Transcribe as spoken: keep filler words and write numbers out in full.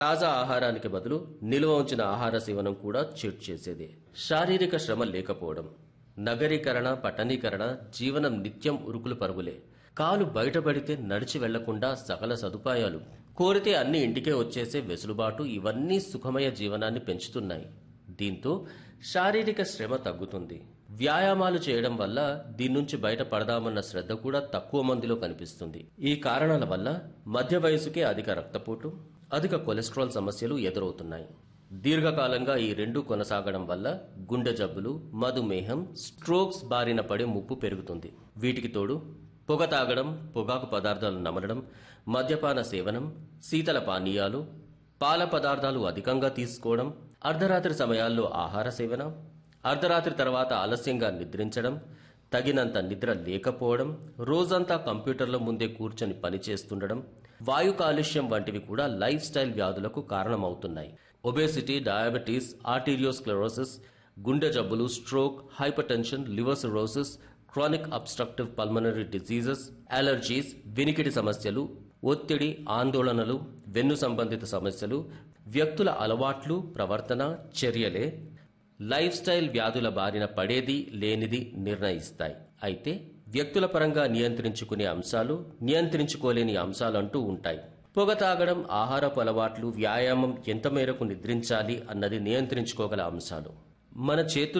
తాజా ఆహారానికి బదులు నిల్వ ఉంచిన ఆహార సేవనం కూడా చెడు చేసేదే. శారీరక శ్రమ లేకపోవడం, నగరీకరణ, పట్టణీకరణ, జీవనం నిత్యం ఉరుకులు పరుగులే. కాలు బయటపడితే నడిచి వెళ్లకుండా సకల సదుపాయాలు, కోరితే అన్ని ఇంటికే వచ్చేసే వెసులుబాటు ఇవన్నీ సుఖమయ జీవనాన్ని పెంచుతున్నాయి. దీంతో శారీరక శ్రమ తగ్గుతుంది. వ్యాయామాలు చేయడం వల్ల దీని నుంచి బయటపడదామన్న శ్రద్ధ కూడా తక్కువ మందిలో కనిపిస్తుంది. ఈ కారణాల వల్ల మధ్య వయసుకే అధిక రక్తపోటు, అధిక కొలెస్ట్రాల్ సమస్యలు ఎదురవుతున్నాయి. దీర్ఘకాలంగా ఈ రెండు కొనసాగడం వల్ల గుండె జబ్బులు, మధుమేహం, స్ట్రోక్స్ బారిన పడే ముప్పు పెరుగుతుంది. వీటికి తోడు పొగ తాగడం, పొగాకు పదార్థాలు నమలడం, మద్యపాన సేవనం, శీతల పానీయాలు, పాల పదార్థాలు అధికంగా తీసుకోవడం, అర్ధరాత్రి సమయాల్లో ఆహార సేవన, అర్ధరాత్రి తర్వాత ఆలస్యంగా నిద్రించడం, తగినంత నిద్ర లేకపోవడం, రోజంతా కంప్యూటర్ల ముందే కూర్చొని పనిచేస్తుండడం, వాయు కాలుష్యం వంటివి కూడా లైఫ్ స్టైల్ వ్యాధులకు కారణమవుతున్నాయి. ఒబేసిటీ, డయాబెటీస్, ఆర్టీరియోస్క్లెరోసిస్, గుండె జబ్బులు, stroke, hyper tension, liver cirrhosis, chronic obstructive pulmonary diseases, allergies, వినికిడి సమస్యలు, ఒత్తిడి, ఆందోళనలు, వెన్ను సంబంధిత సమస్యలు, వ్యక్తుల అలవాట్లు, ప్రవర్తన, చర్యలే లైఫ్ స్టైల్ వ్యాధుల బారిన పడేది లేనిది నిర్ణయిస్తాయి. అయితే వ్యక్తుల పరంగా నియంత్రించుకునే అంశాలు, నియంత్రించుకోలేని అంశాలంటూ ఉంటాయి. పొగ తాగడం, ఆహారపు అలవాట్లు, వ్యాయామం, ఎంత మేరకు నిద్రించాలి అన్నది నియంత్రించుకోగల అంశాలు. మన చేతుల్లో